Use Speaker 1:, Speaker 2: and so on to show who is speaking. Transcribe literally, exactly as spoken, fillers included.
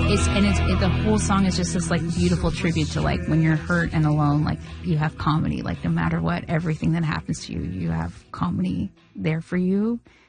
Speaker 1: It's and it's it, the whole song is just this like beautiful tribute to like when you're hurt and alone, like you have comedy. Like no matter what, everything that happens to you, you have comedy there for you.